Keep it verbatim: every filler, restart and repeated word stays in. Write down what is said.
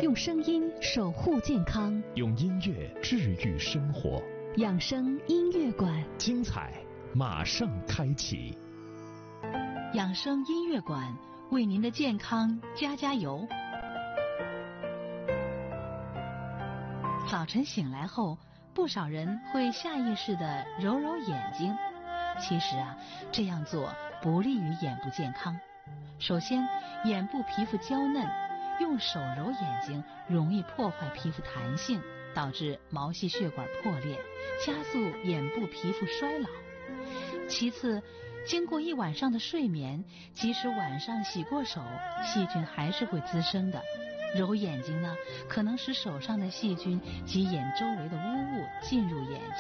用声音守护健康， 用音乐治愈生活。 养生音乐馆， 精彩马上开启。 养生音乐馆为您的健康加加油。早晨醒来后，不少人会下意识地揉揉眼睛。其实啊，这样做不利于眼部健康。首先，眼部皮肤娇嫩，用手揉眼睛容易破坏皮肤弹性，导致毛细血管破裂，加速眼部皮肤衰老。其次，经过一晚上的睡眠，即使晚上洗过手，细菌还是会滋生的。揉眼睛呢，可能使手上的细菌及眼周围的污物进入眼